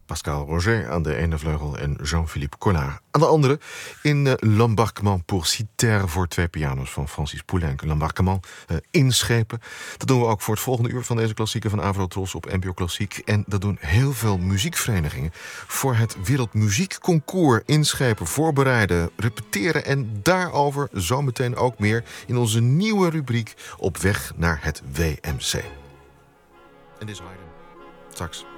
Pascal Roger aan de ene vleugel en Jean-Philippe Collard aan de andere. In L'Embarquement pour Citer voor 2 piano's van Francis Poulenc. L'Embarquement, inschepen. Dat doen we ook voor het volgende uur van deze klassieker van Avrotros op NPO Klassiek. En dat doen heel veel muziekverenigingen voor het Wereldmuziekconcours inschepen, voorbereiden, repeteren en daarover zometeen ook meer in onze nieuwe rubriek Op weg naar het WMC. En dit is Haydn. Straks.